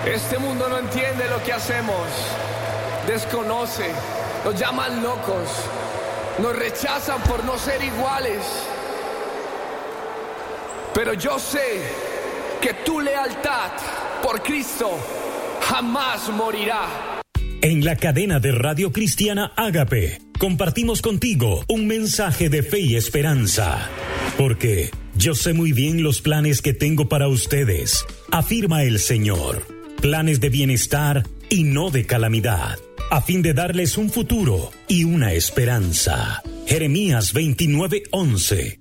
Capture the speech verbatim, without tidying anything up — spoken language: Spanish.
Este mundo no entiende lo que hacemos, desconoce, nos llaman locos, nos rechazan por no ser iguales. Pero yo sé que tu lealtad por Cristo jamás morirá. En la cadena de Radio Cristiana Ágape, compartimos contigo un mensaje de fe y esperanza. Porque yo sé muy bien los planes que tengo para ustedes, afirma el Señor. Planes de bienestar y no de calamidad, a fin de darles un futuro y una esperanza. Jeremías veintinueve once.